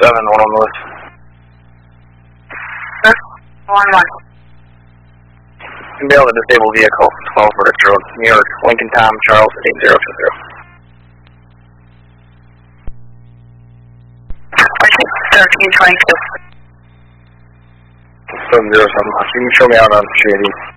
one on the list. 1-1. Can be able to disable vehicle, 12 British Road, New York, Lincoln Tom, Charles, 8020. 1322. 707, you can show me out on Shady.